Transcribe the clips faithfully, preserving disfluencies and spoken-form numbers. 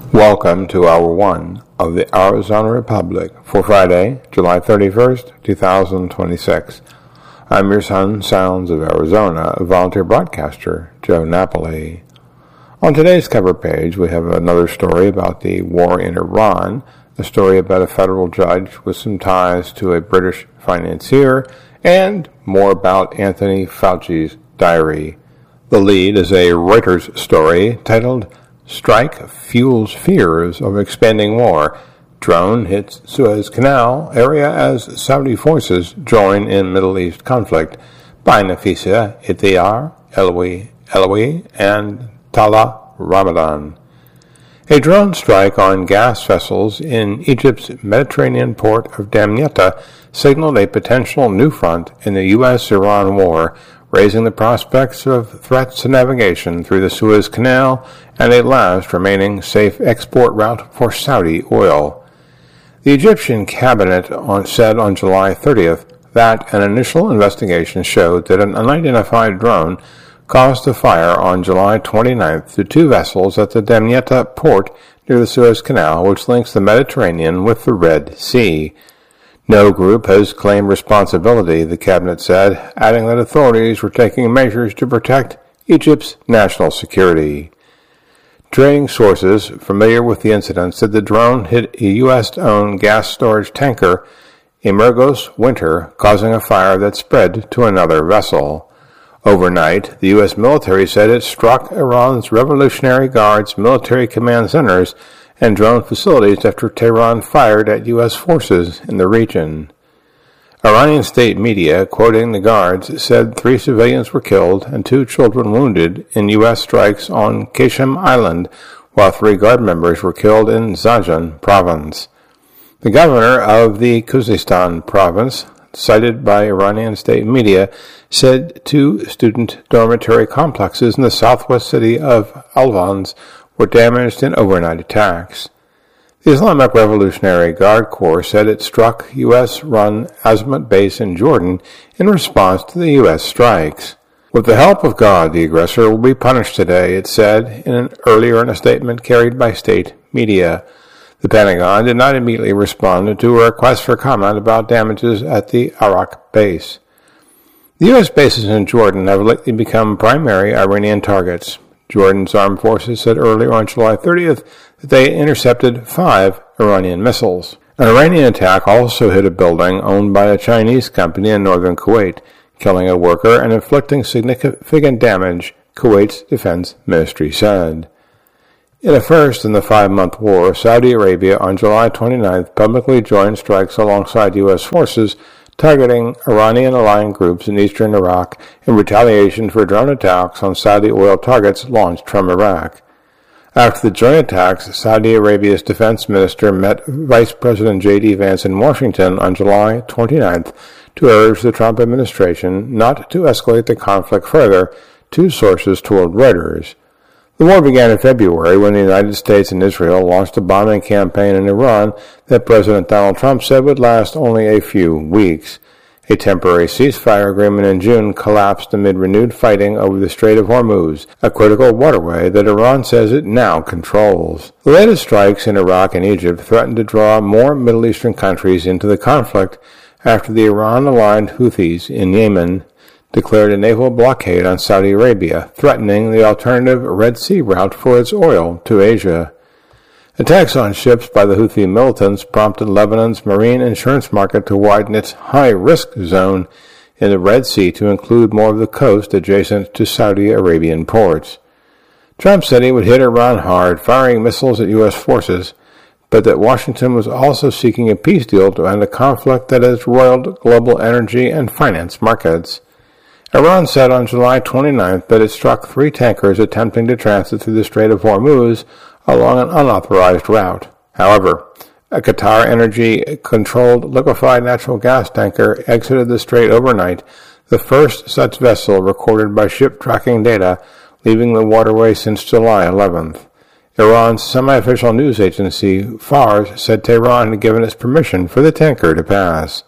Welcome to Hour one of the Arizona Republic for Friday, July thirty-first, two thousand twenty-six. I'm your son, Sounds of Arizona, volunteer broadcaster Joe Napoli. On today's cover page, we have another story about the war in Iran, a story about a federal judge with some ties to a British financier, and more about Anthony Fauci's diary. The lead is a Reuters story titled Strike Fuels Fears of Expanding War. Drone hits Suez Canal area as Saudi forces join in Middle East conflict, by Nafisa Ittiyar Eloui Eloui and Tala Ramadan. A drone strike on gas vessels in Egypt's Mediterranean port of Damietta signaled a potential new front in the U S Iran war, raising the prospects of threats to navigation through the Suez Canal and a last remaining safe export route for Saudi oil. The Egyptian cabinet on, said on July thirtieth that an initial investigation showed that an unidentified drone caused a fire on July twenty-ninth to two vessels at the Damietta port near the Suez Canal, which links the Mediterranean with the Red Sea. No group has claimed responsibility, the cabinet said, adding that authorities were taking measures to protect Egypt's national security. Trading sources familiar with the incident said the drone hit a U S-owned gas storage tanker, Emergos Winter, causing a fire that spread to another vessel. Overnight, the U S military said it struck Iran's Revolutionary Guard's military command centers and drone facilities after Tehran fired at U S forces in the region. Iranian state media, quoting the guards, said three civilians were killed and two children wounded in U S strikes on Qasem Island, while three guard members were killed in Zanjan province. The governor of the Khuzestan province, cited by Iranian state media, said two student dormitory complexes in the southwest city of Alvans were damaged in overnight attacks. The Islamic Revolutionary Guard Corps said it struck U S-run Azamat base in Jordan in response to the U S strikes. With the help of God, the aggressor will be punished today, it said in an earlier in a statement carried by state media. The Pentagon did not immediately respond to a request for comment about damages at the Arak base. The U S bases in Jordan have lately become primary Iranian targets. Jordan's armed forces said earlier on July thirtieth that they intercepted five Iranian missiles. An Iranian attack also hit a building owned by a Chinese company in northern Kuwait, killing a worker and inflicting significant damage, Kuwait's defense ministry said. In a first in the five-month war, Saudi Arabia on July twenty-ninth publicly joined strikes alongside U S forces targeting Iranian-aligned groups in eastern Iraq in retaliation for drone attacks on Saudi oil targets launched from Iraq. After the joint attacks, Saudi Arabia's defense minister met Vice President J D Vance in Washington on July twenty-ninth to urge the Trump administration not to escalate the conflict further, two sources told Reuters. The war began in February when the United States and Israel launched a bombing campaign in Iran that President Donald Trump said would last only a few weeks. A temporary ceasefire agreement in June collapsed amid renewed fighting over the Strait of Hormuz, a critical waterway that Iran says it now controls. The latest strikes in Iraq and Egypt threaten to draw more Middle Eastern countries into the conflict after the Iran-aligned Houthis in Yemen declared a naval blockade on Saudi Arabia, threatening the alternative Red Sea route for its oil to Asia. Attacks on ships by the Houthi militants prompted Lebanon's marine insurance market to widen its high-risk zone in the Red Sea to include more of the coast adjacent to Saudi Arabian ports. Trump said he would hit Iran hard, firing missiles at U S forces, but that Washington was also seeking a peace deal to end a conflict that has roiled global energy and finance markets. Iran said on July twenty-ninth that it struck three tankers attempting to transit through the Strait of Hormuz along an unauthorized route. However, a Qatar Energy-controlled liquefied natural gas tanker exited the strait overnight, the first such vessel recorded by ship tracking data leaving the waterway since July eleventh. Iran's semi-official news agency, Fars, said Tehran had given its permission for the tanker to pass.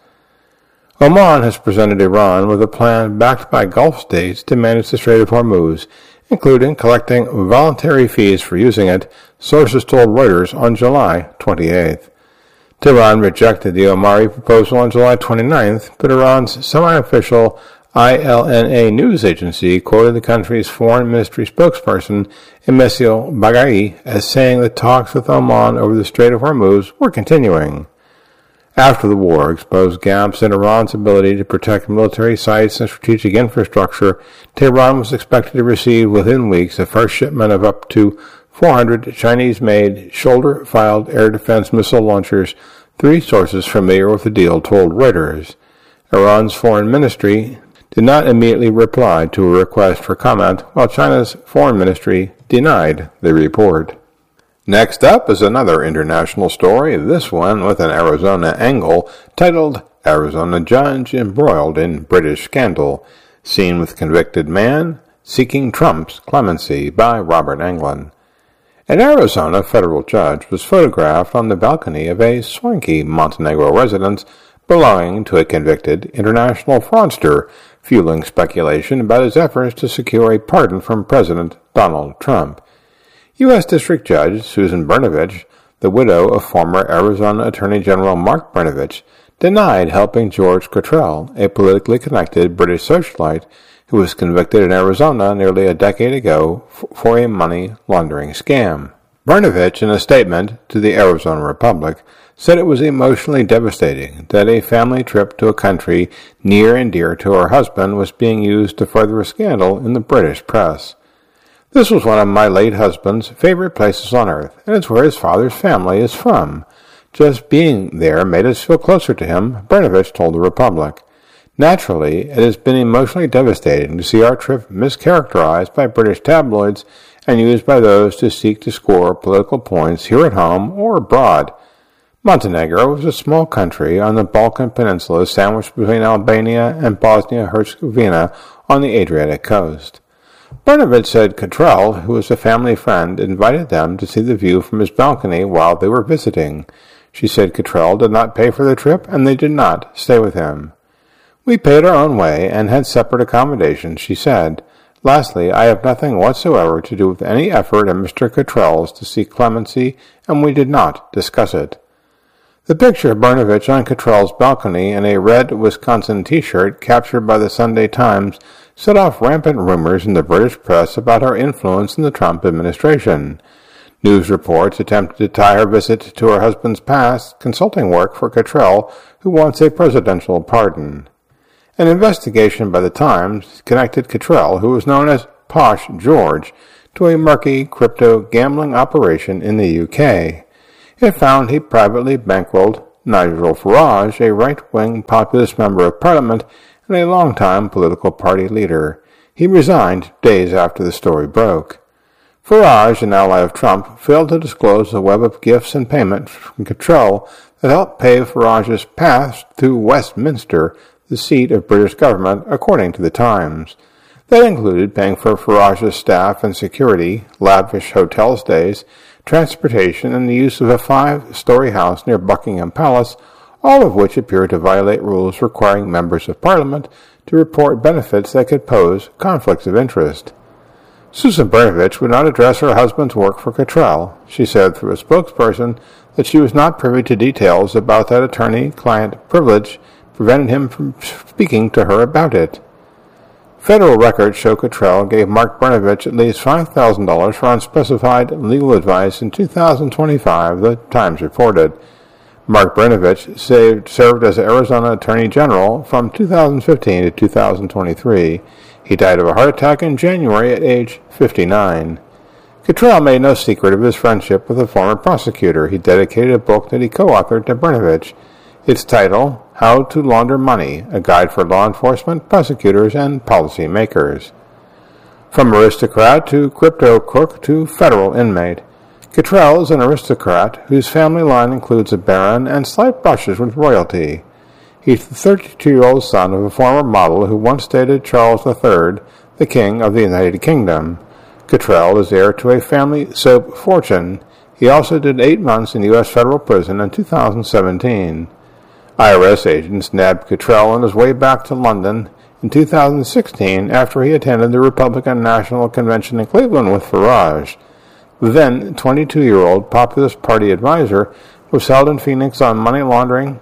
Oman has presented Iran with a plan backed by Gulf states to manage the Strait of Hormuz, including collecting voluntary fees for using it, sources told Reuters on July twenty-eighth. Tehran rejected the Omari proposal on July twenty-ninth, but Iran's semi-official I L N A news agency quoted the country's foreign ministry spokesperson, Emessio Baghai, as saying that talks with Oman over the Strait of Hormuz were continuing. After the war exposed gaps in Iran's ability to protect military sites and strategic infrastructure, Tehran was expected to receive within weeks the first shipment of up to four hundred Chinese-made shoulder-filed air defense missile launchers, three sources familiar with the deal told Reuters. Iran's foreign ministry did not immediately reply to a request for comment, while China's foreign ministry denied the report. Next up is another international story, this one with an Arizona angle, titled Arizona Judge Embroiled in British Scandal, Seen with Convicted Man Seeking Trump's Clemency by Robert Englund. An Arizona federal judge was photographed on the balcony of a swanky Montenegro residence belonging to a convicted international fraudster, fueling speculation about his efforts to secure a pardon from President Donald Trump. U S District Judge Susan Brnovich, the widow of former Arizona Attorney General Mark Brnovich, denied helping George Cottrell, a politically connected British socialite who was convicted in Arizona nearly a decade ago for a money laundering scam. Brnovich, in a statement to the Arizona Republic, said it was emotionally devastating that a family trip to a country near and dear to her husband was being used to further a scandal in the British press. This was one of my late husband's favorite places on earth, and it's where his father's family is from. Just being there made us feel closer to him, Brnovich told the Republic. Naturally, it has been emotionally devastating to see our trip mischaracterized by British tabloids and used by those to seek to score political points here at home or abroad. Montenegro is a small country on the Balkan Peninsula sandwiched between Albania and Bosnia-Herzegovina on the Adriatic coast. Brnovich said Cottrell, who was a family friend, invited them to see the view from his balcony while they were visiting. She said Cottrell did not pay for the trip and they did not stay with him. We paid our own way and had separate accommodations, she said. Lastly, I have nothing whatsoever to do with any effort of Mister Cottrell's to seek clemency, and we did not discuss it. The picture of Brnovich on Cottrell's balcony in a red Wisconsin t-shirt captured by the Sunday Times set off rampant rumors in the British press about her influence in the Trump administration. News reports attempted to tie her visit to her husband's past consulting work for Cottrell, who wants a presidential pardon. An investigation by the Times connected Cottrell, who was known as Posh George, to a murky crypto gambling operation in the U K. It found he privately bankrolled Nigel Farage, a right-wing populist member of Parliament and a longtime political party leader. He resigned days after the story broke. Farage, an ally of Trump, failed to disclose the web of gifts and payments from Cottrell that helped pave Farage's path to Westminster, the seat of British government, according to the Times. That included paying for Farage's staff and security, lavish hotel stays, transportation, and the use of a five-story house near Buckingham Palace, all of which appear to violate rules requiring members of Parliament to report benefits that could pose conflicts of interest. Susan Brnovich would not address her husband's work for Cottrell. She said through a spokesperson that she was not privy to details about that attorney-client privilege prevented him from speaking to her about it. Federal records show Cottrell gave Mark Brnovich at least five thousand dollars for unspecified legal advice in two thousand twenty-five, the Times reported. Mark Brnovich saved, served as Arizona Attorney General from two thousand fifteen to two thousand twenty-three. He died of a heart attack in January at age fifty-nine. Cottrell made no secret of his friendship with a former prosecutor. He dedicated a book that he co-authored to Brnovich. Its title, How to Launder Money, a Guide for Law Enforcement, Prosecutors, and Policy Makers. From aristocrat to crypto crook to federal inmate, Cottrell is an aristocrat whose family line includes a baron and slight brushes with royalty. He's the thirty-two-year-old son of a former model who once dated Charles the Third, the King of the United Kingdom. Cottrell is heir to a family soap fortune. He also did eight months in U S federal prison in two thousand seventeen. I R S agents nabbed Cottrell on his way back to London in two thousand sixteen after he attended the Republican National Convention in Cleveland with Farage. The then twenty-two-year-old Populist Party advisor was held in Phoenix on money laundering,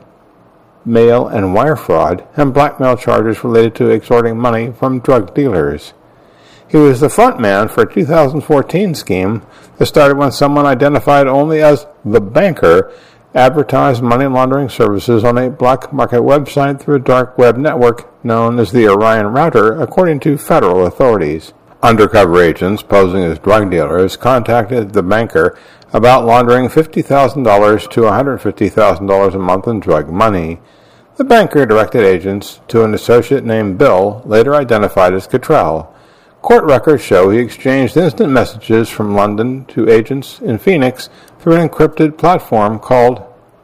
mail and wire fraud, and blackmail charges related to extorting money from drug dealers. He was the front man for a two thousand fourteen scheme that started when someone identified only as the banker advertised money laundering services on a black market website through a dark web network known as the Orion Router, according to federal authorities. Undercover agents posing as drug dealers contacted the banker about laundering fifty thousand dollars to one hundred fifty thousand dollars a month in drug money. The banker directed agents to an associate named Bill, later identified as Cottrell. Court records show he exchanged instant messages from London to agents in Phoenix through an encrypted platform called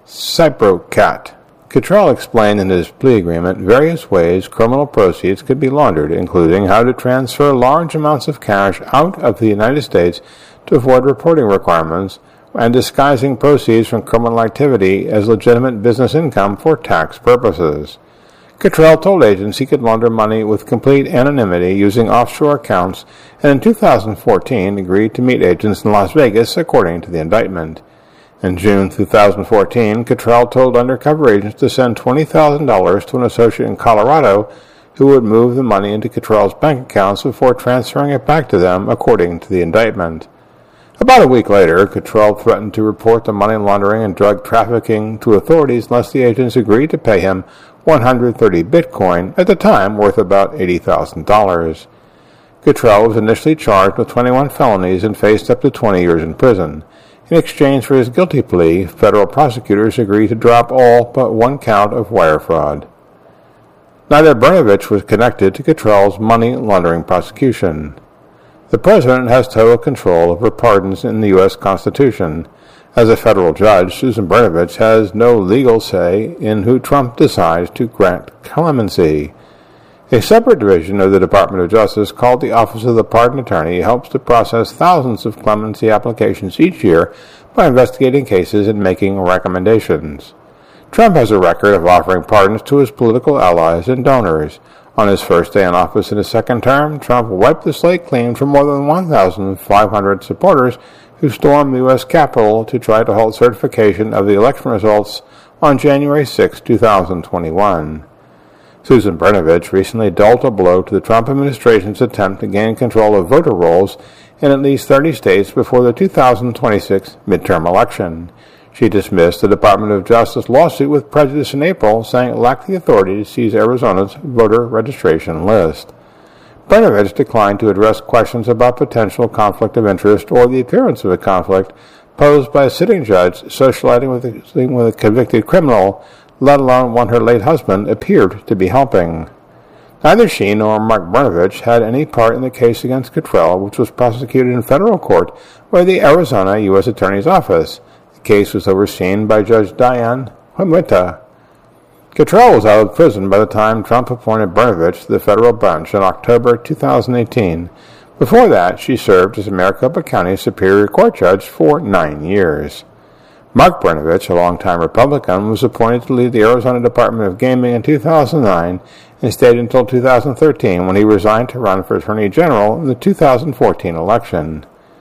CyproCat. Cottrell explained in his plea agreement various ways criminal proceeds could be laundered, including how to transfer large amounts of cash out of the United States to avoid reporting requirements, and disguising proceeds from criminal activity as legitimate business income for tax purposes. Cottrell told agents he could launder money with complete anonymity using offshore accounts, and in two thousand fourteen agreed to meet agents in Las Vegas, according to the indictment. In June two thousand fourteen, Cottrell told undercover agents to send twenty thousand dollars to an associate in Colorado who would move the money into Cottrell's bank accounts before transferring it back to them, according to the indictment. About a week later, Cottrell threatened to report the money laundering and drug trafficking to authorities unless the agents agreed to pay him one hundred thirty Bitcoin, at the time worth about eighty thousand dollars. Cottrell was initially charged with twenty-one felonies and faced up to twenty years in prison. In exchange for his guilty plea, federal prosecutors agreed to drop all but one count of wire fraud. Neither Brnovich was connected to Cottrell's money laundering prosecution. The President has total control over pardons in the U S Constitution. As a federal judge, Susan Brnovich has no legal say in who Trump decides to grant clemency. A separate division of the Department of Justice, called the Office of the Pardon Attorney, helps to process thousands of clemency applications each year by investigating cases and making recommendations. Trump has a record of offering pardons to his political allies and donors. On his first day in office in his second term, Trump wiped the slate clean for more than one thousand five hundred supporters who stormed the U S Capitol to try to halt certification of the election results on January sixth, two thousand twenty-one. Susan Brnovich recently dealt a blow to the Trump administration's attempt to gain control of voter rolls in at least thirty states before the two thousand twenty-six midterm election. She dismissed the Department of Justice lawsuit with prejudice in April, saying it lacked the authority to seize Arizona's voter registration list. Brnovich declined to address questions about potential conflict of interest or the appearance of a conflict posed by a sitting judge socializing with a, with a convicted criminal, let alone one her late husband appeared to be helping. Neither she nor Mark Brnovich had any part in the case against Cottrell, which was prosecuted in federal court by the Arizona U S Attorney's Office. The case was overseen by Judge Diane Huimita. Cottrell was out of prison by the time Trump appointed Brnovich to the federal bench in October two thousand eighteen. Before that, she served as a Maricopa County Superior Court judge for nine years. Mark Brnovich, a longtime Republican, was appointed to lead the Arizona Department of Gaming in two thousand nine and stayed until two thousand thirteen when he resigned to run for Attorney General in the two thousand fourteen election.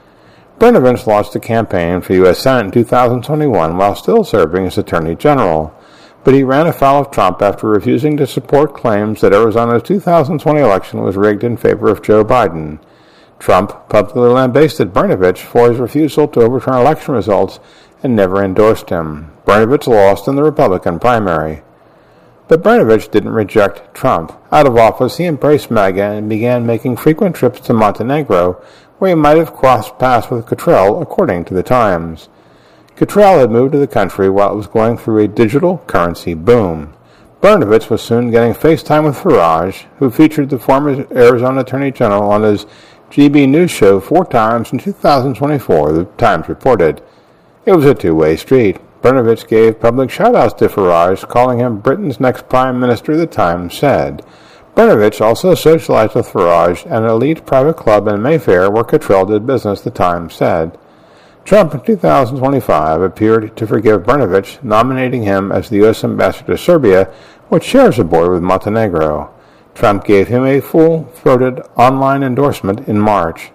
Brnovich launched a campaign for U S Senate in two thousand twenty-one while still serving as Attorney General, but he ran afoul of Trump after refusing to support claims that Arizona's two thousand twenty election was rigged in favor of Joe Biden. Trump publicly lambasted Brnovich for his refusal to overturn election results and never endorsed him. Brnovich lost in the Republican primary. But Brnovich didn't reject Trump. Out of office, he embraced MAGA and began making frequent trips to Montenegro, where he might have crossed paths with Cottrell, according to the Times. Cottrell had moved to the country while it was going through a digital currency boom. Brnovich was soon getting FaceTime with Farage, who featured the former Arizona Attorney General on his G B News show four times in two thousand twenty-four, the Times reported. It was a two-way street. Brnovich gave public shout-outs to Farage, calling him Britain's next Prime Minister, the Times said. Brnovich also socialized with Farage at an elite private club in Mayfair where Cottrell did business, the Times said. Trump in two thousand twenty-five appeared to forgive Brnovich, nominating him as the U S ambassador to Serbia, which shares a border with Montenegro. Trump gave him a full-throated online endorsement in March.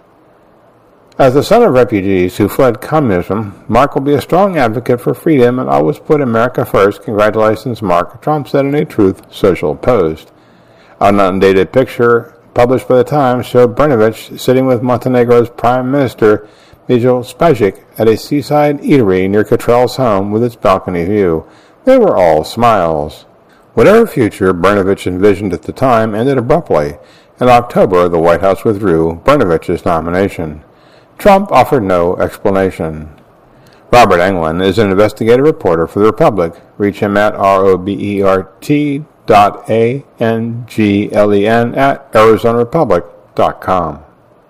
As the son of refugees who fled communism, Mark will be a strong advocate for freedom and always put America first. Congratulations, Mark, Trump said in a Truth Social post. An undated picture published by the Times showed Brnovich sitting with Montenegro's Prime Minister Mijo Spajic at a seaside eatery near Cottrell's home with its balcony view. They were all smiles. Whatever future Brnovich envisioned at the time ended abruptly. In October, the White House withdrew Brnovich's nomination. Trump offered no explanation. Robert Englund is an investigative reporter for The Republic. Reach him at R O B E R T dot A N G L E N at Arizona Republic dot com.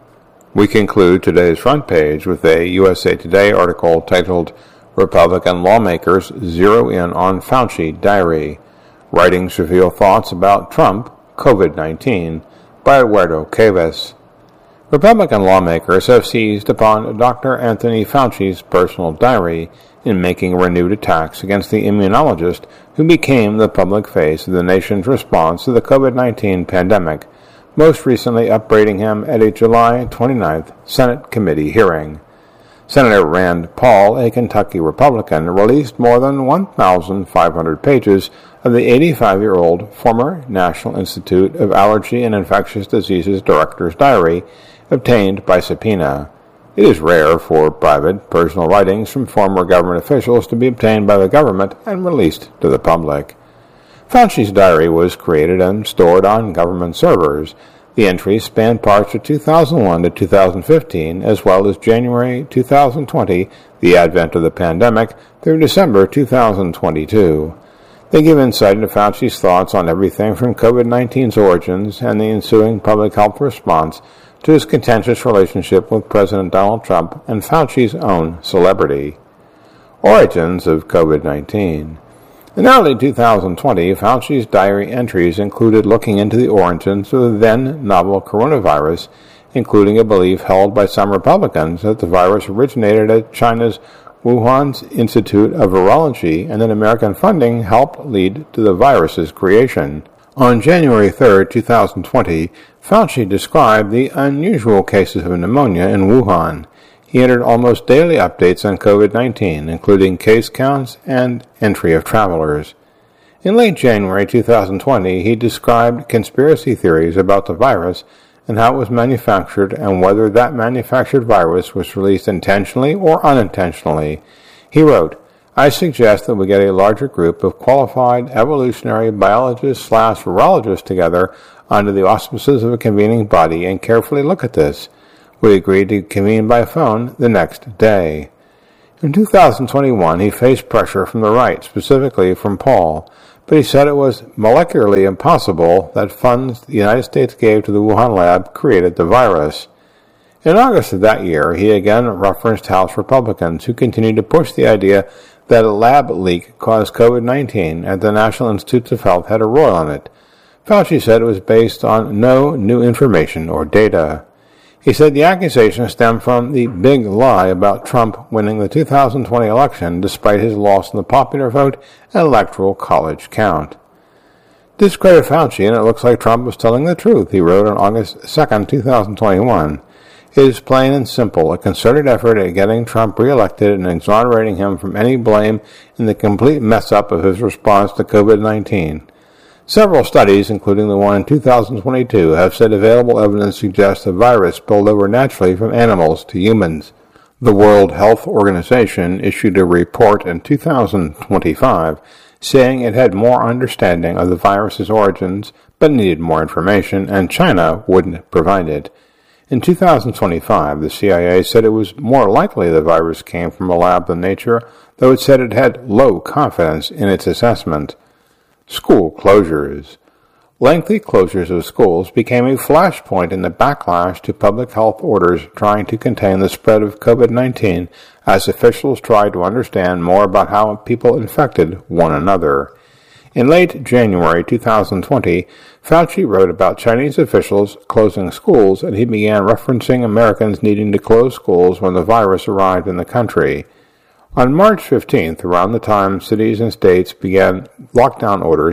We conclude today's front page with a U S A Today article titled Republican Lawmakers Zero In on Fauci Diary. Writings reveal thoughts about Trump, COVID nineteen, by Eduardo Cavas. Republican lawmakers have seized upon Doctor Anthony Fauci's personal diary in making renewed attacks against the immunologist who became the public face of the nation's response to the COVID nineteen pandemic, most recently upbraiding him at a July twenty-ninth Senate committee hearing. Senator Rand Paul, a Kentucky Republican, released more than one thousand five hundred pages of the eighty-five-year-old former National Institute of Allergy and Infectious Diseases Director's diary, obtained by subpoena. It is rare for private, personal writings from former government officials to be obtained by the government and released to the public. Fauci's diary was created and stored on government servers. The entries span parts of two thousand one to two thousand fifteen, as well as January two thousand twenty, the advent of the pandemic, through December two thousand twenty-two. They give insight into Fauci's thoughts on everything from COVID nineteen's origins and the ensuing public health response to his contentious relationship with President Donald Trump and Fauci's own celebrity. Origins of COVID nineteen. In early two thousand twenty, Fauci's diary entries included looking into the origins of the then novel coronavirus, including a belief held by some Republicans that the virus originated at China's Wuhan's Institute of Virology and that American funding helped lead to the virus's creation. On January third, two thousand twenty, Fauci described the unusual cases of pneumonia in Wuhan. He entered almost daily updates on COVID nineteen, including case counts and entry of travelers. In late January two thousand twenty, he described conspiracy theories about the virus and how it was manufactured and whether that manufactured virus was released intentionally or unintentionally. He wrote, "I suggest that we get a larger group of qualified evolutionary biologists slash virologists together under the auspices of a convening body and carefully look at this." We agreed to convene by phone the next day. In two thousand twenty-one, he faced pressure from the right, specifically from Paul, but he said it was molecularly impossible that funds the United States gave to the Wuhan lab created the virus. In August of that year, he again referenced House Republicans who continued to push the idea that a lab leak caused COVID nineteen and the National Institutes of Health had a role in it. Fauci said it was based on no new information or data. He said the accusation stemmed from the big lie about Trump winning the two thousand twenty election despite his loss in the popular vote and electoral college count. Discredit Fauci and it looks like Trump was telling the truth, he wrote on August second, two thousand twenty-one. It is plain and simple, a concerted effort at getting Trump reelected and exonerating him from any blame in the complete mess-up of his response to COVID nineteen. Several studies, including the one in two thousand twenty-two, have said available evidence suggests the virus spilled over naturally from animals to humans. The World Health Organization issued a report in two thousand twenty-five saying it had more understanding of the virus's origins but needed more information, and China wouldn't provide it. In two thousand twenty-five, the C I A said it was more likely the virus came from a lab than nature, though it said it had low confidence in its assessment. School closures. Lengthy closures of schools became a flashpoint in the backlash to public health orders trying to contain the spread of COVID nineteen as officials tried to understand more about how people infected one another. In late January two thousand twenty, Fauci wrote about Chinese officials closing schools, and he began referencing Americans needing to close schools when the virus arrived in the country. On March fifteenth, around the time cities and states began lockdown orders,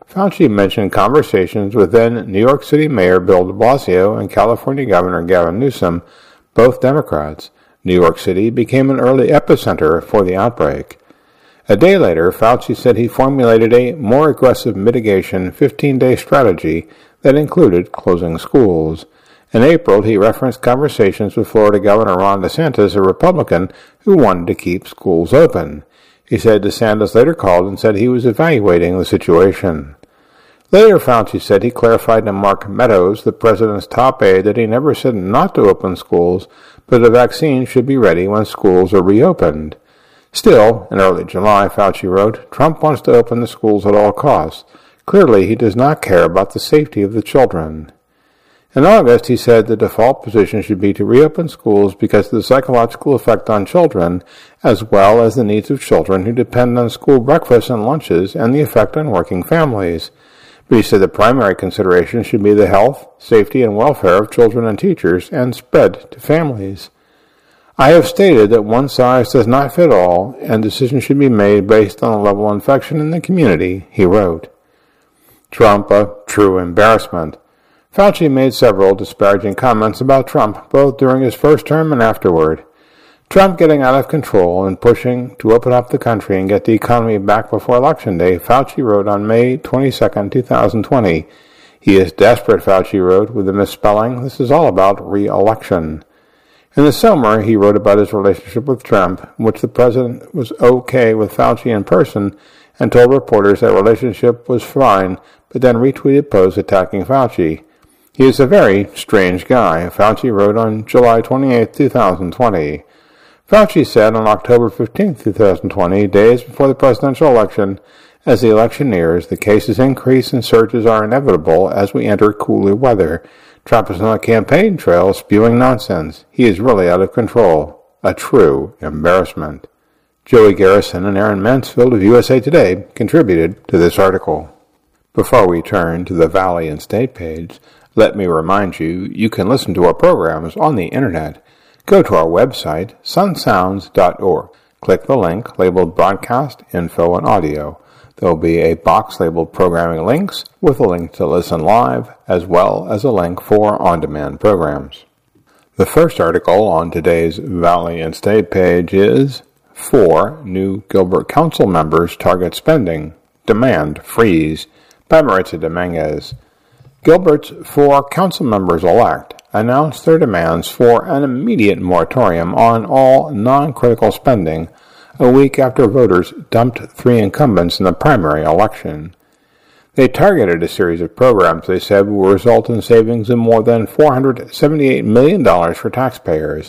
Fauci mentioned conversations with then New York City Mayor Bill de Blasio and California Governor Gavin Newsom, both Democrats. New York City became an early epicenter for the outbreak. A day later, Fauci said he formulated a more aggressive mitigation fifteen-day strategy that included closing schools. In April, he referenced conversations with Florida Governor Ron DeSantis, a Republican, who wanted to keep schools open. He said DeSantis later called and said he was evaluating the situation. Later, Fauci said he clarified to Mark Meadows, the president's top aide, that he never said not to open schools, but the vaccine should be ready when schools are reopened. Still, in early July, Fauci wrote, Trump wants to open the schools at all costs. Clearly, he does not care about the safety of the children. In August, he said the default position should be to reopen schools because of the psychological effect on children, as well as the needs of children who depend on school breakfasts and lunches and the effect on working families. But he said the primary consideration should be the health, safety, and welfare of children and teachers, and spread to families. I have stated that one size does not fit all, and decisions should be made based on the level of infection in the community, he wrote. Trump, a true embarrassment. Fauci made several disparaging comments about Trump, both during his first term and afterward. Trump getting out of control and pushing to open up the country and get the economy back before Election Day, Fauci wrote on May twenty-second, two thousand twenty. He is desperate, Fauci wrote, with a misspelling. This is all about re-election. In the summer, he wrote about his relationship with Trump, in which the president was okay with Fauci in person and told reporters that relationship was fine, but then retweeted posts attacking Fauci. He is a very strange guy, Fauci wrote on July twenty-eighth, two thousand twenty. Fauci said on October fifteenth, two thousand twenty, days before the presidential election, as the election nears, the cases increase and surges are inevitable as we enter cooler weather. Trump is on the campaign trail spewing nonsense. He is really out of control. A true embarrassment. Joey Garrison and Aaron Mansfield of U S A Today contributed to this article. Before we turn to the Valley and State page, let me remind you, you can listen to our programs on the Internet. Go to our website, sun sounds dot org. Click the link labeled Broadcast, Info, and Audio. There will be a box labeled Programming Links with a link to listen live, as well as a link for on-demand programs. The first article on today's Valley and State page is Four New Gilbert Council Members Target Spending, Demand Freeze, by Maritza Dominguez. Gilbert's four council members-elect announced their demands for an immediate moratorium on all non-critical spending a week after voters dumped three incumbents in the primary election. They targeted a series of programs they said will result in savings of more than four hundred seventy-eight million dollars for taxpayers.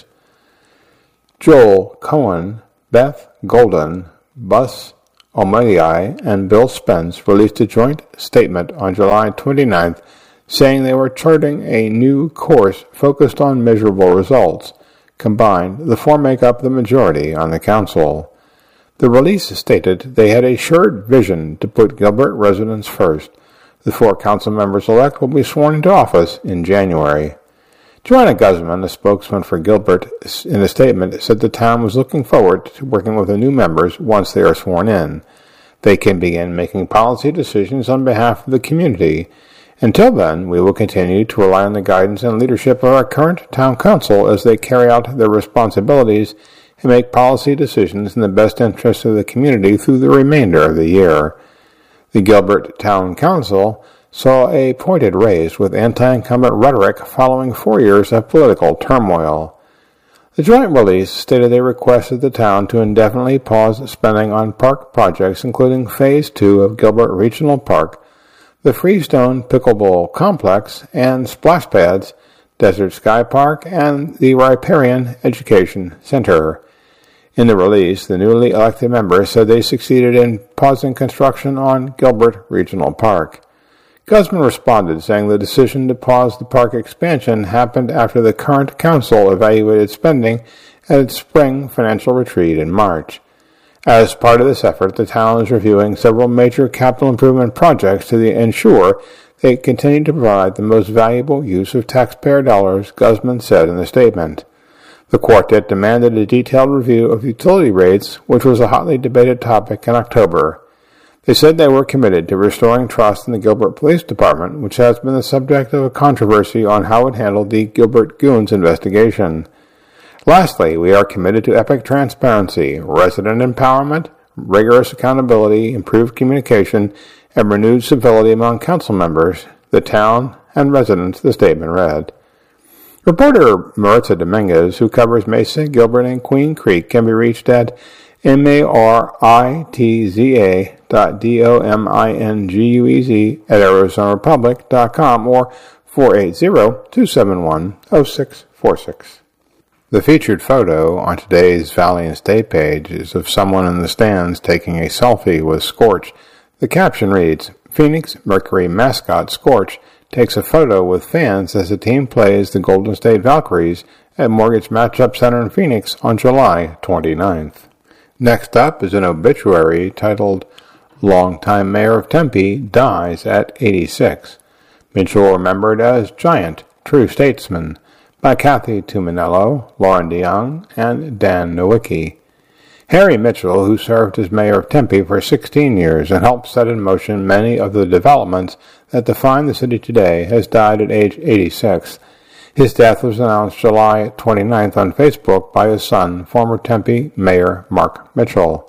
Joel Cohen, Beth Golden, Bus Omidyai, and Bill Spence released a joint statement on July twenty-ninth saying they were charting a new course focused on measurable results. Combined, the four make up the majority on the council. The release stated they had a shared vision to put Gilbert residents first. The four council members-elect will be sworn into office in January. Joanna Guzman, a spokesman for Gilbert, in a statement said the town was looking forward to working with the new members once they are sworn in. They can begin making policy decisions on behalf of the community. Until then, we will continue to rely on the guidance and leadership of our current town council as they carry out their responsibilities and make policy decisions in the best interest of the community through the remainder of the year. The Gilbert Town Council saw a pointed raise with anti-incumbent rhetoric following four years of political turmoil. The joint release stated they requested the town to indefinitely pause spending on park projects including Phase two of Gilbert Regional Park, the Freestone Pickleball Complex, and splash pads, Desert Sky Park, and the Riparian Education Center. In the release, the newly elected members said they succeeded in pausing construction on Gilbert Regional Park. Guzman responded, saying the decision to pause the park expansion happened after the current council evaluated spending at its spring financial retreat in March. As part of this effort, the town is reviewing several major capital improvement projects to ensure they continue to provide the most valuable use of taxpayer dollars, Guzman said in the statement. The quartet demanded a detailed review of utility rates, which was a hotly debated topic in October. They said they were committed to restoring trust in the Gilbert Police Department, which has been the subject of a controversy on how it handled the Gilbert Goons investigation. Lastly, we are committed to epic transparency, resident empowerment, rigorous accountability, improved communication, and renewed civility among council members, the town, and residents, the statement read. Reporter Maritza Dominguez, who covers Mesa, Gilbert, and Queen Creek, can be reached at M-A-R-I-T-Z-A dot D-O-M-I-N-G-U-E-Z at Arizona Republic dot com or four eight zero, two seven one, zero six four six. The featured photo on today's Valley and State page is of someone in the stands taking a selfie with Scorch. The caption reads, Phoenix Mercury mascot Scorch takes a photo with fans as the team plays the Golden State Valkyries at Mortgage Matchup Center in Phoenix on July twenty-ninth. Next up is an obituary titled, Longtime Mayor of Tempe Dies at eighty-six. Mitchell remembered as Giant, True Statesman, by Kathy Tuminello, Lauren DeYoung, and Dan Nowicki. Harry Mitchell, who served as mayor of Tempe for sixteen years and helped set in motion many of the developments that define the city today, has died at age eighty-six. His death was announced July twenty-ninth on Facebook by his son, former Tempe Mayor Mark Mitchell.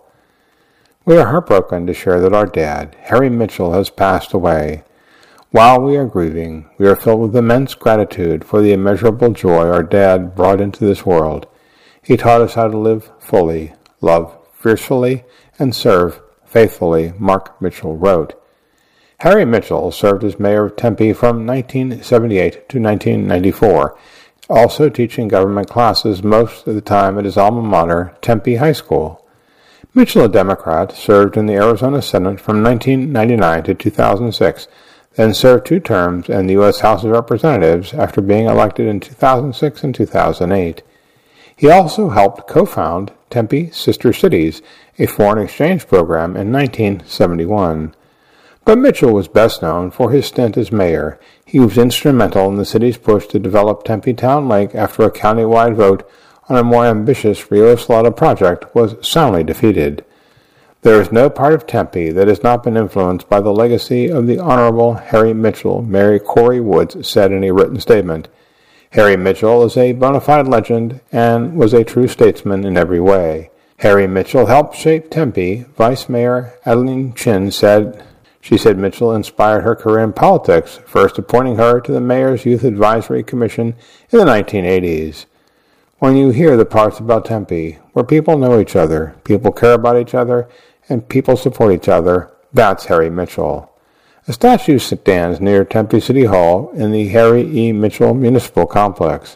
We are heartbroken to share that our dad, Harry Mitchell, has passed away. While we are grieving, we are filled with immense gratitude for the immeasurable joy our dad brought into this world. He taught us how to live fully, love fiercely, and serve faithfully, Mark Mitchell wrote. Harry Mitchell served as mayor of Tempe from nineteen seventy-eight to nineteen ninety-four, also teaching government classes most of the time at his alma mater, Tempe High School. Mitchell, a Democrat, served in the Arizona Senate from nineteen ninety-nine to two thousand six, then served two terms in the U S House of Representatives after being elected in two thousand six and two thousand eight. He also helped co-found Tempe Sister Cities, a foreign exchange program, in nineteen seventy-one. But Mitchell was best known for his stint as mayor. He was instrumental in the city's push to develop Tempe Town Lake after a county-wide vote on a more ambitious Rio Salado project was soundly defeated. There is no part of Tempe that has not been influenced by the legacy of the Honorable Harry Mitchell, Mary Corey Woods said in a written statement. Harry Mitchell is a bona fide legend and was a true statesman in every way. Harry Mitchell helped shape Tempe, Vice Mayor Adeline Chin said. She said Mitchell inspired her career in politics, first appointing her to the Mayor's Youth Advisory Commission in the nineteen eighties. When you hear the parts about Tempe, where people know each other, people care about each other, and people support each other, that's Harry Mitchell. A statue stands near Tempe City Hall in the Harry E. Mitchell Municipal Complex.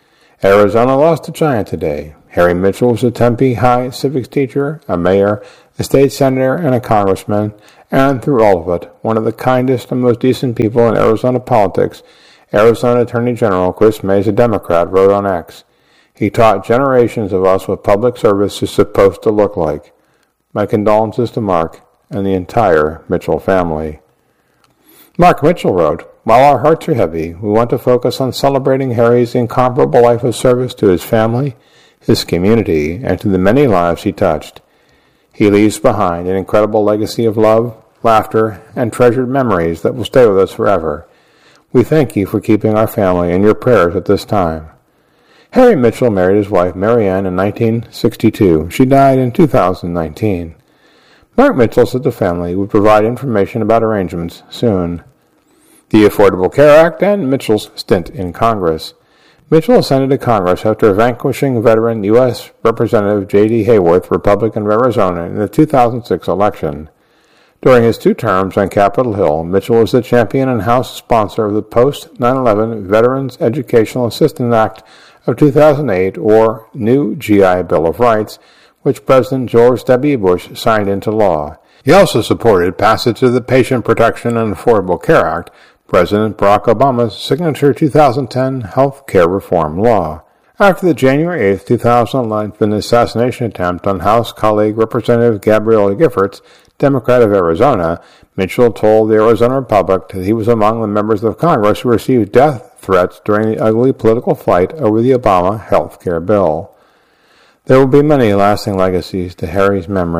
Arizona lost a giant today. Harry Mitchell was a Tempe High civics teacher, a mayor, a state senator, and a congressman, and through all of it, one of the kindest and most decent people in Arizona politics. Arizona Attorney General Chris Mays, a Democrat, wrote on X, He taught generations of us what public service is supposed to look like. My condolences to Mark and the entire Mitchell family. Mark Mitchell wrote, While our hearts are heavy, we want to focus on celebrating Harry's incomparable life of service to his family, his community, and to the many lives he touched. He leaves behind an incredible legacy of love, laughter, and treasured memories that will stay with us forever. We thank you for keeping our family in your prayers at this time. Harry Mitchell married his wife Marianne in nineteen sixty-two. She died in two thousand nineteen. Mark Mitchell said the family would provide information about arrangements soon. The Affordable Care Act and Mitchell's stint in Congress. Mitchell ascended to Congress after vanquishing veteran U S Representative J D Hayworth, Republican of Arizona, in the two thousand six election. During his two terms on Capitol Hill, Mitchell was the champion and House sponsor of the post nine eleven Veterans Educational Assistance Act of two thousand eight, or new G I Bill of Rights, which President George W. Bush signed into law. He also supported passage of the Patient Protection and Affordable Care Act, President Barack Obama's signature two thousand ten health care reform law. After the January eighth, two thousand eleven assassination attempt on House colleague Representative Gabrielle Giffords, Democrat of Arizona, Mitchell told the Arizona Republic that he was among the members of Congress who received death threats during the ugly political fight over the Obama health care bill. There will be many lasting legacies to Harry's memory.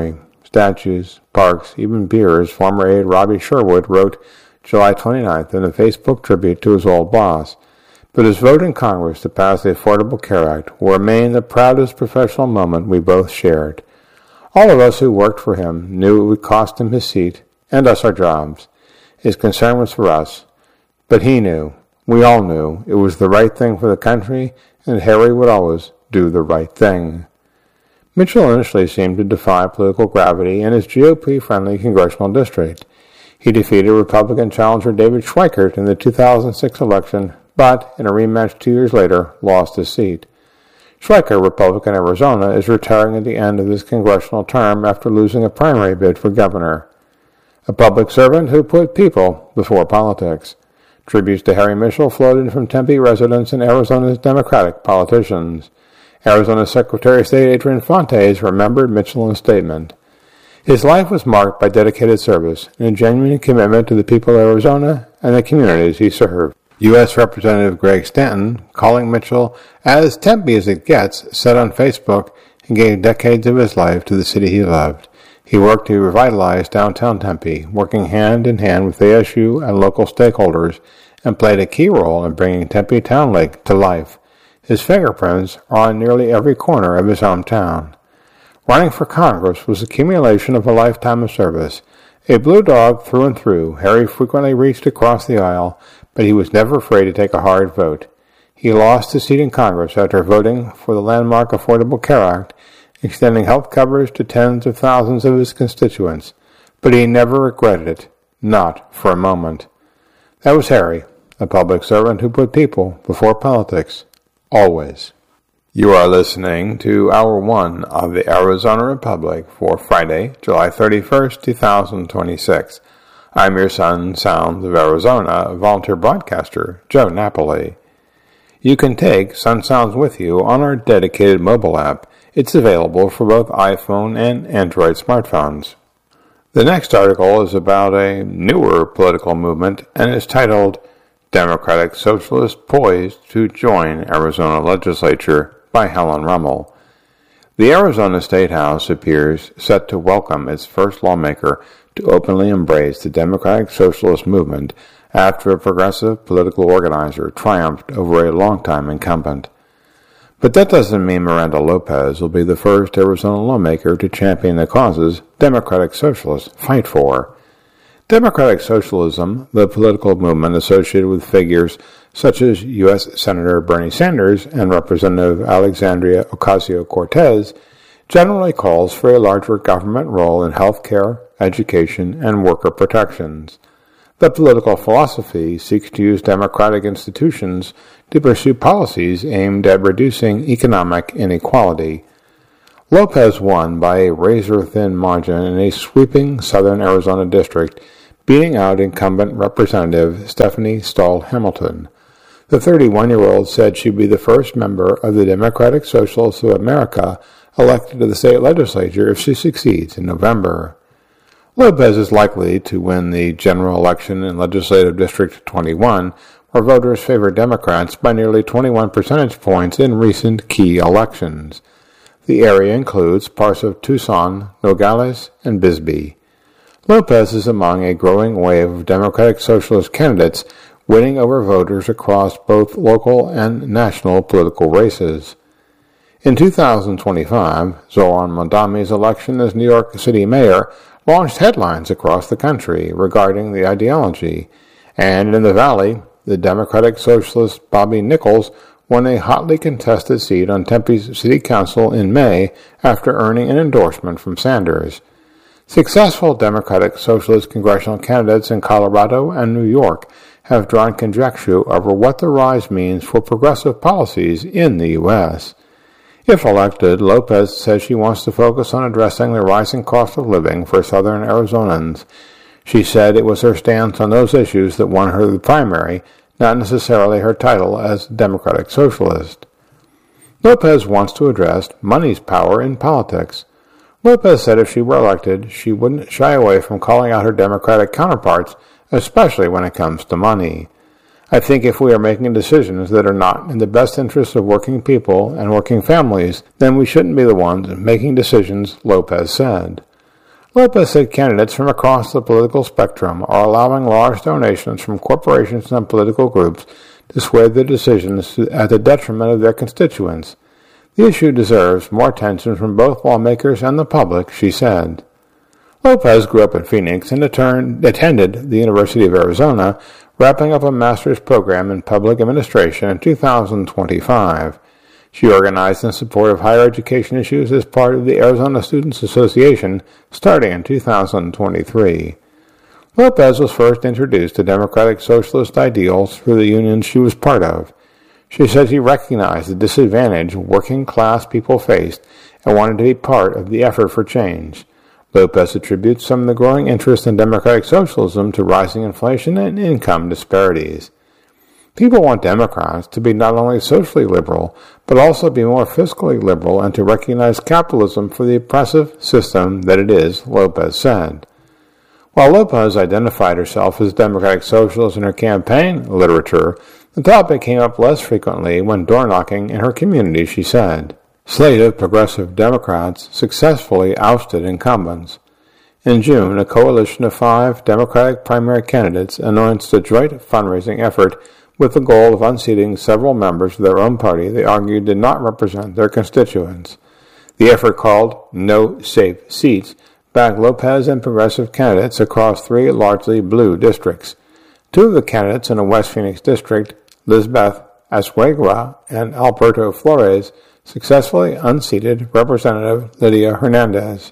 statues, parks, even beers, former aide Robbie Sherwood wrote July twenty-ninth in a Facebook tribute to his old boss. But his vote in Congress to pass the Affordable Care Act will remain the proudest professional moment we both shared. All of us who worked for him knew it would cost him his seat and us our jobs. His concern was for us, but he knew, we all knew, it was the right thing for the country, and Harry would always do the right thing. Mitchell initially seemed to defy political gravity in his G O P-friendly congressional district. He defeated Republican challenger David Schweikert in the two thousand six election, but, in a rematch two years later, lost his seat. Schweikert, Republican Arizona, is retiring at the end of his congressional term after losing a primary bid for governor. A public servant who put people before politics. Tributes to Harry Mitchell flowed in from Tempe residents and Arizona's Democratic politicians. Arizona Secretary of State Adrian Fontes remembered Mitchell in a statement. His life was marked by dedicated service and a genuine commitment to the people of Arizona and the communities he served. U S Representative Greg Stanton, calling Mitchell as Tempe as it gets, said on Facebook he gave decades of his life to the city he loved. He worked to revitalize downtown Tempe, working hand in hand with A S U and local stakeholders, and played a key role in bringing Tempe Town Lake to life. His fingerprints are on nearly every corner of his hometown. Running for Congress was the accumulation of a lifetime of service. A blue dog through and through, Harry frequently reached across the aisle, but he was never afraid to take a hard vote. He lost his seat in Congress after voting for the landmark Affordable Care Act, extending health coverage to tens of thousands of his constituents, but he never regretted it, not for a moment. That was Harry, a public servant who put people before politics, always. You are listening to Hour one of the Arizona Republic for Friday, July thirty-first, two thousand twenty-six. I'm your son, Sounds of Arizona, volunteer broadcaster, Joe Napoli. You can take Sun Sounds with you on our dedicated mobile app. It's available for both iPhone and Android smartphones. The next article is about a newer political movement and is titled Democratic Socialists Poised to Join Arizona Legislature by Helen Rummel. The Arizona State House appears set to welcome its first lawmaker to openly embrace the Democratic Socialist movement after a progressive political organizer triumphed over a longtime incumbent. But that doesn't mean Miranda Lopez will be the first Arizona lawmaker to champion the causes Democratic Socialists fight for. Democratic Socialism, the political movement associated with figures such as U S Senator Bernie Sanders and Representative Alexandria Ocasio-Cortez, generally calls for a larger government role in health care, education, and worker protections. The political philosophy seeks to use democratic institutions to pursue policies aimed at reducing economic inequality. Lopez won by a razor-thin margin in a sweeping southern Arizona district, beating out incumbent Representative Stephanie Stahl Hamilton. The thirty-one-year-old said she'd be the first member of the Democratic Socialists of America elected to the state legislature if she succeeds in November. Lopez is likely to win the general election in Legislative District twenty-one, where voters favor Democrats by nearly twenty-one percentage points in recent key elections. The area includes parts of Tucson, Nogales, and Bisbee. Lopez is among a growing wave of Democratic Socialist candidates winning over voters across both local and national political races. In two thousand twenty-five, Zoran Mondami's election as New York City mayor launched headlines across the country regarding the ideology, and in the Valley, the Democratic Socialist Bobby Nichols won a hotly contested seat on Tempe's City Council in May after earning an endorsement from Sanders. Successful Democratic Socialist congressional candidates in Colorado and New York have drawn conjecture over what the rise means for progressive policies in the U S If elected, Lopez says she wants to focus on addressing the rising cost of living for Southern Arizonans. She said it was her stance on those issues that won her the primary, not necessarily her title as Democratic Socialist. Lopez wants to address money's power in politics. Lopez said if she were elected, she wouldn't shy away from calling out her Democratic counterparts, especially when it comes to money. I think if we are making decisions that are not in the best interests of working people and working families, then we shouldn't be the ones making decisions, Lopez said. Lopez said candidates from across the political spectrum are allowing large donations from corporations and political groups to sway their decisions at the detriment of their constituents. The issue deserves more attention from both lawmakers and the public, she said. Lopez grew up in Phoenix and attended the University of Arizona, wrapping up a master's program in public administration in two thousand twenty-five. She organized in support of higher education issues as part of the Arizona Students Association starting in two thousand twenty-three. Lopez was first introduced to democratic socialist ideals through the union she was part of. She said she recognized the disadvantage working-class people faced and wanted to be part of the effort for change. Lopez attributes some of the growing interest in democratic socialism to rising inflation and income disparities. People want Democrats to be not only socially liberal, but also be more fiscally liberal and to recognize capitalism for the oppressive system that it is, Lopez said. While Lopez identified herself as a democratic socialist in her campaign literature, the topic came up less frequently when door-knocking in her community, she said. Slate of progressive Democrats successfully ousted incumbents. In June, a coalition of five Democratic primary candidates announced a joint fundraising effort with the goal of unseating several members of their own party they argued did not represent their constituents. The effort, called No Safe Seats, backed Lopez and progressive candidates across three largely blue districts. Two of the candidates in the West Phoenix district, Lisbeth Asquegra and Alberto Flores, successfully unseated Representative Lydia Hernandez.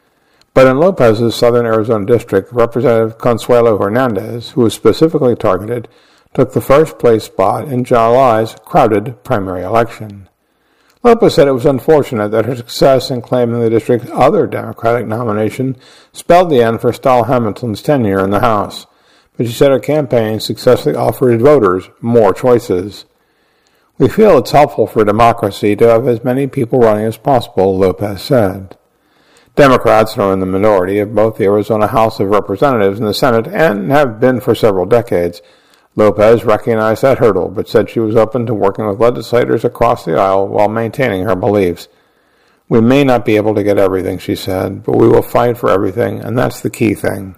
But in Lopez's southern Arizona district, Representative Consuelo Hernandez, who was specifically targeted, took the first-place spot in July's crowded primary election. Lopez said it was unfortunate that her success in claiming the district's other Democratic nomination spelled the end for Stahel Hamilton's tenure in the House, but she said her campaign successfully offered voters more choices. We feel it's helpful for democracy to have as many people running as possible, Lopez said. Democrats are in the minority of both the Arizona House of Representatives and the Senate and have been for several decades. Lopez recognized that hurdle, but said she was open to working with legislators across the aisle while maintaining her beliefs. We may not be able to get everything, she said, but we will fight for everything, and that's the key thing.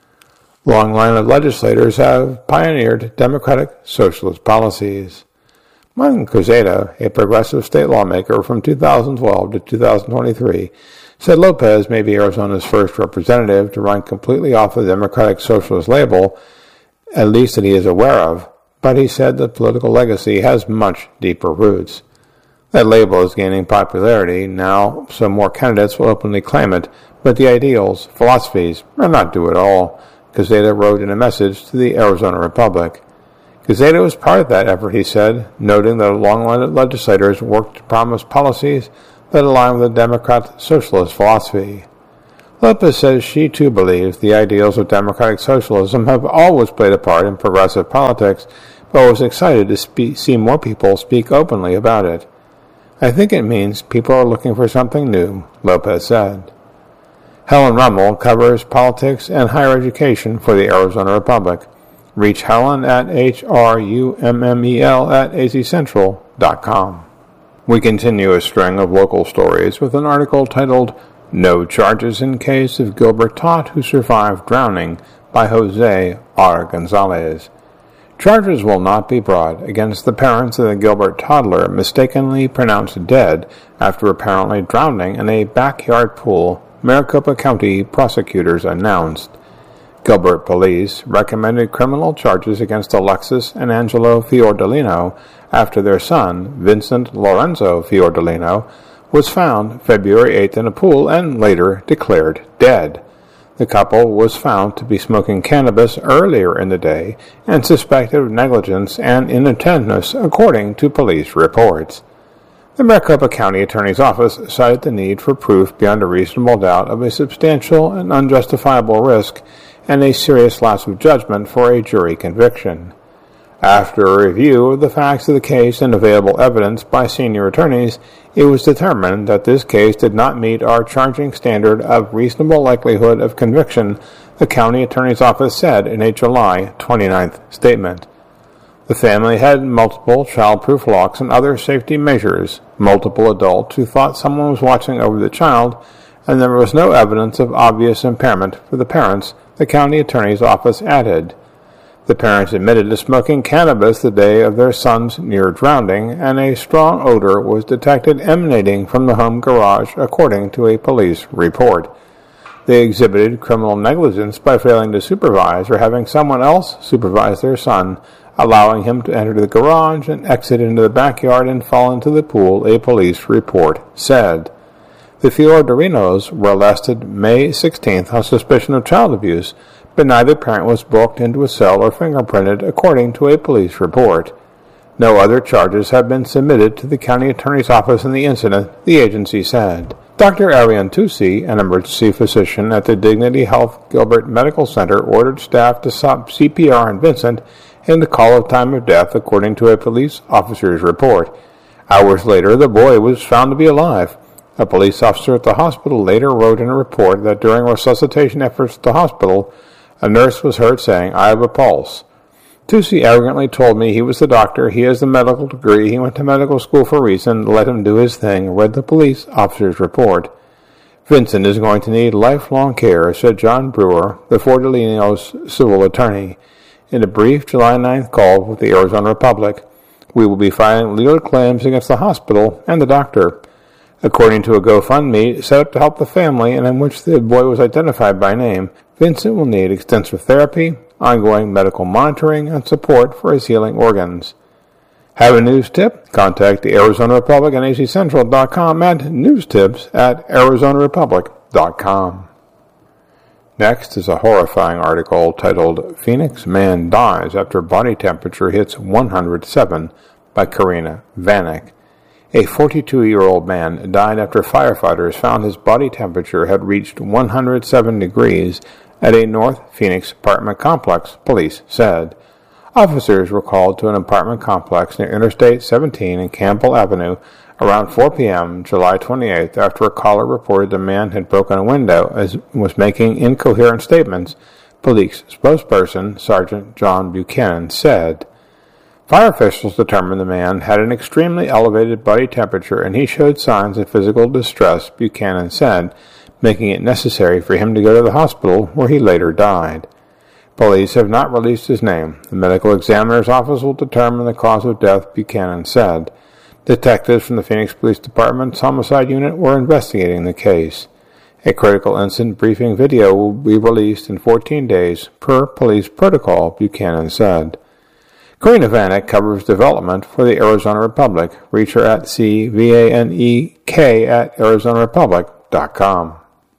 Long line of legislators have pioneered democratic socialist policies. Martin Cruzeta, a progressive state lawmaker from two thousand twelve to two thousand twenty-three, said Lopez may be Arizona's first representative to run completely off the democratic socialist label, at least that he is aware of, but he said the political legacy has much deeper roots. That label is gaining popularity now, so more candidates will openly claim it, but the ideals, philosophies, are not due at all, Cruzeta wrote in a message to the Arizona Republic. Cruzeta was part of that effort, he said, noting that a long line of legislators worked to promise policies that align with the Democrat socialist philosophy. Lopez says she too believes the ideals of democratic socialism have always played a part in progressive politics, but was excited to spe- see more people speak openly about it. I think it means people are looking for something new, Lopez said. Helen Rummel covers politics and higher education for the Arizona Republic. Reach Helen at H R U M M E L at A Z Central dot com. We continue a string of local stories with an article titled No Charges in Case of Gilbert Todd Who Survived Drowning by Jose R. Gonzalez. Charges will not be brought against the parents of the Gilbert toddler mistakenly pronounced dead after apparently drowning in a backyard pool, Maricopa County prosecutors announced. Gilbert police recommended criminal charges against Alexis and Angelo Fiordolino after their son, Vincent Lorenzo Fiordolino, was found February eighth in a pool and later declared dead. The couple was found to be smoking cannabis earlier in the day and suspected of negligence and inattentiveness, according to police reports. The Maricopa County Attorney's Office cited the need for proof beyond a reasonable doubt of a substantial and unjustifiable risk and a serious lapse of judgment for a jury conviction. After a review of the facts of the case and available evidence by senior attorneys, it was determined that this case did not meet our charging standard of reasonable likelihood of conviction, the county attorney's office said in a July twenty-ninth statement. The family had multiple child-proof locks and other safety measures. Multiple adults who thought someone was watching over the child and there was no evidence of obvious impairment for the parents, the county attorney's office added. The parents admitted to smoking cannabis the day of their son's near drowning, and a strong odor was detected emanating from the home garage, according to a police report. They exhibited criminal negligence by failing to supervise or having someone else supervise their son, allowing him to enter the garage and exit into the backyard and fall into the pool, a police report said. The Fiorderinos were arrested May sixteenth on suspicion of child abuse, but neither parent was booked into a cell or fingerprinted, according to a police report. No other charges have been submitted to the county attorney's office in the incident, the agency said. Doctor Ariane Tusi, an emergency physician at the Dignity Health Gilbert Medical Center, ordered staff to stop C P R on Vincent in the call of time of death, according to a police officer's report. Hours later, the boy was found to be alive. A police officer at the hospital later wrote in a report that during resuscitation efforts at the hospital, a nurse was heard saying, "I have a pulse." Tusi arrogantly told me he was the doctor, he has the medical degree, he went to medical school for a reason, let him do his thing, read the police officer's report. Vincent is going to need lifelong care, said John Brewer, the Fiorderinos' civil attorney, in a brief July ninth call with the Arizona Republic. We will be filing legal claims against the hospital and the doctor. According to a GoFundMe set up to help the family and in which the boy was identified by name, Vincent will need extensive therapy, ongoing medical monitoring, and support for his healing organs. Have a news tip? Contact the Arizona Republic and A Z Central dot com and news tips at Arizona Republic dot com. Next is a horrifying article titled Phoenix Man Dies After Body Temperature Hits one hundred seven by Karina Vanek. A forty-two-year-old man died after firefighters found his body temperature had reached one hundred seven degrees at a North Phoenix apartment complex, police said. Officers were called to an apartment complex near Interstate seventeen and Campbell Avenue around four p.m. July twenty-eighth after a caller reported the man had broken a window and was making incoherent statements, police spokesperson Sergeant John Buchanan said. Fire officials determined the man had an extremely elevated body temperature and he showed signs of physical distress, Buchanan said, making it necessary for him to go to the hospital, where he later died. Police have not released his name. The medical examiner's office will determine the cause of death, Buchanan said. Detectives from the Phoenix Police Department's homicide unit were investigating the case. A critical incident briefing video will be released in fourteen days, per police protocol, Buchanan said. Karina Vanek covers development for the Arizona Republic. Reach her at C V A N E K at Arizona Republic dot com.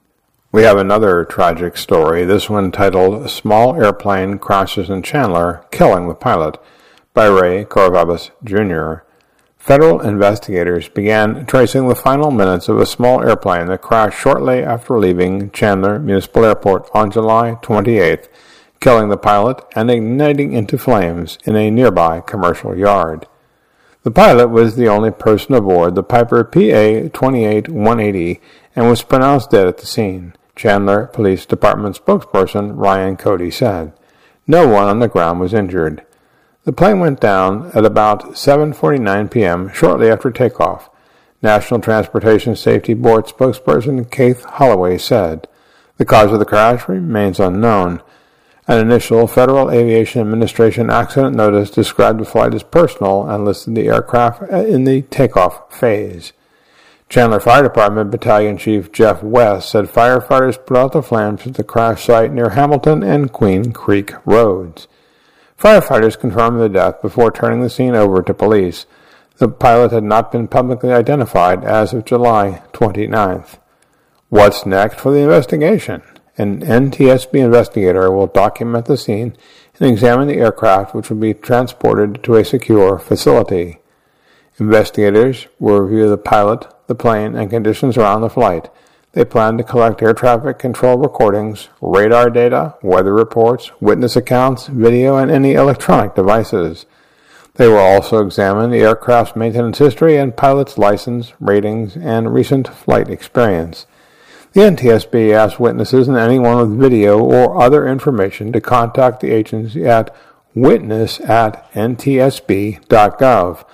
We have another tragic story, this one titled Small Airplane Crashes in Chandler, Killing the Pilot, by Ray Corvallis, Junior Federal investigators began tracing the final minutes of a small airplane that crashed shortly after leaving Chandler Municipal Airport on July twenty-eighth, killing the pilot and igniting into flames in a nearby commercial yard. The pilot was the only person aboard the Piper P A twenty-eight one eighty and was pronounced dead at the scene, Chandler Police Department spokesperson Ryan Cody said. No one on the ground was injured. The plane went down at about seven forty-nine p.m. shortly after takeoff, National Transportation Safety Board spokesperson Keith Holloway said. The cause of the crash remains unknown. An initial Federal Aviation Administration accident notice described the flight as personal and listed the aircraft in the takeoff phase. Chandler Fire Department Battalion Chief Jeff West said firefighters put out the flames at the crash site near Hamilton and Queen Creek roads. Firefighters confirmed the death before turning the scene over to police. The pilot had not been publicly identified as of July twenty-ninth. What's next for the investigation? An N T S B investigator will document the scene and examine the aircraft, which will be transported to a secure facility. Investigators will review the pilot, the plane, and conditions around the flight. They plan to collect air traffic control recordings, radar data, weather reports, witness accounts, video, and any electronic devices. They will also examine the aircraft's maintenance history and pilot's license, ratings, and recent flight experience. The N T S B asked witnesses and anyone with video or other information to contact the agency at witness at N T S B dot gov.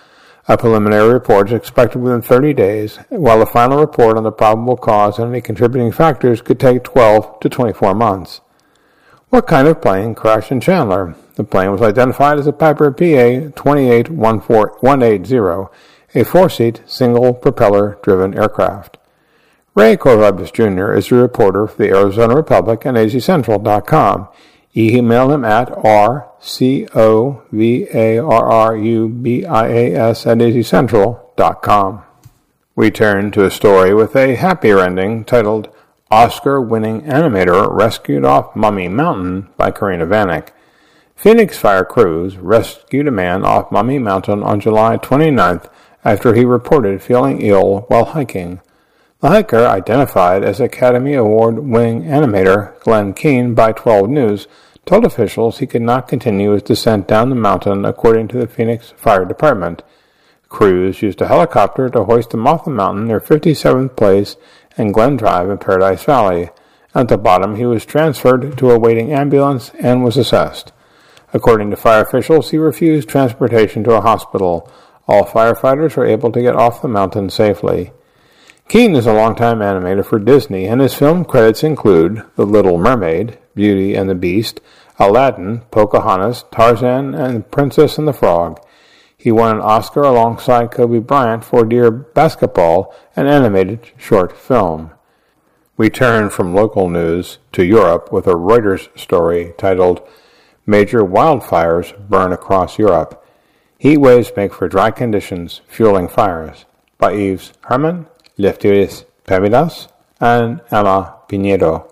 A preliminary report is expected within thirty days, while the final report on the probable cause and any contributing factors could take twelve to twenty-four months. What kind of plane crashed in Chandler? The plane was identified as a Piper P A two eight one eight zero, a four-seat, single-propeller-driven aircraft. Ray Covarrubias Junior is a reporter for the Arizona Republic and A Z Central dot com. Email him at r c o v a r r u b i a s at a z central dot com. We turn to a story with a happier ending titled Oscar-Winning Animator Rescued Off Mummy Mountain by Karina Vanek. Phoenix Fire crews rescued a man off Mummy Mountain on July twenty-ninth after he reported feeling ill while hiking. The hiker, identified as Academy Award-winning animator Glenn Keane by twelve News, told officials he could not continue his descent down the mountain, according to the Phoenix Fire Department. Crews used a helicopter to hoist him off the mountain near fifty-seventh Place and Glen Drive in Paradise Valley. At the bottom, he was transferred to a waiting ambulance and was assessed. According to fire officials, he refused transportation to a hospital. All firefighters were able to get off the mountain safely. Keane is a longtime animator for Disney, and his film credits include The Little Mermaid, Beauty and the Beast, Aladdin, Pocahontas, Tarzan, and Princess and the Frog. He won an Oscar alongside Kobe Bryant for Dear Basketball, an animated short film. We turn from local news to Europe with a Reuters story titled Major Wildfires Burn Across Europe. Heat waves make for dry conditions, fueling fires, by Yves Herman, Lefteris Pavidas, and Emma Pinedo.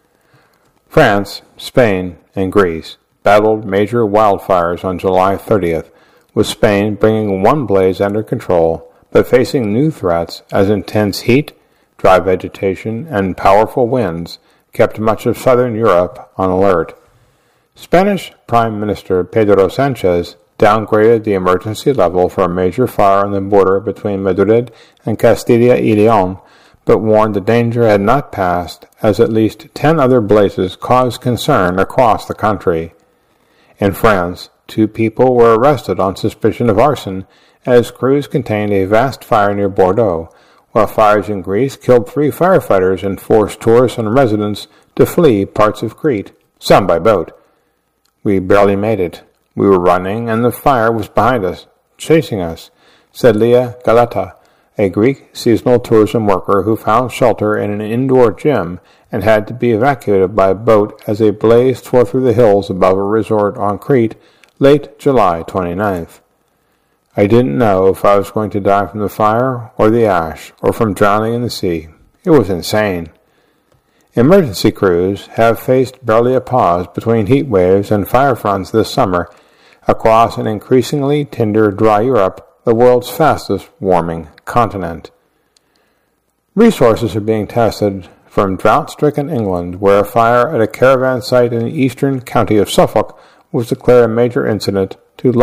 France, Spain, and Greece battled major wildfires on July thirtieth, with Spain bringing one blaze under control, but facing new threats as intense heat, dry vegetation, and powerful winds kept much of southern Europe on alert. Spanish Prime Minister Pedro Sanchez downgraded the emergency level for a major fire on the border between Madrid and Castilla y Leon, but warned the danger had not passed, as at least ten other blazes caused concern across the country. In France, two people were arrested on suspicion of arson, as crews contained a vast fire near Bordeaux, while fires in Greece killed three firefighters and forced tourists and residents to flee parts of Crete, some by boat. We barely made it. We were running, and the fire was behind us, chasing us, said Leah Galata, a Greek seasonal tourism worker who found shelter in an indoor gym and had to be evacuated by boat as a blaze tore through the hills above a resort on Crete late July twenty-ninth. I didn't know if I was going to die from the fire or the ash or from drowning in the sea. It was insane. Emergency crews have faced barely a pause between heat waves and fire fronts this summer across an increasingly tender, dry Europe, the world's fastest warming continent. Resources are being tested from drought-stricken England, where a fire at a caravan site in the eastern county of Suffolk was declared a major incident, to